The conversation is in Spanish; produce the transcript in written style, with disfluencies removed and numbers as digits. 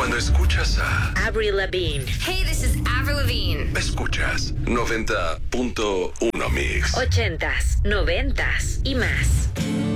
Cuando escuchas a Avril Lavigne. Hey, this is Avril Lavigne. Escuchas 90.1 Mix. 80s, 90s y más.